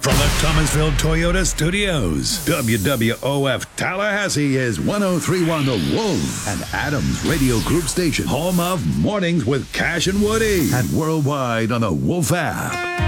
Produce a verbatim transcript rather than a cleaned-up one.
From the Thomasville Toyota Studios, W W O F Tallahassee is one oh three point one The Wolf, and Adams Radio Group Station, home of Mornings with Cash and Woody, and worldwide on the Wolf app.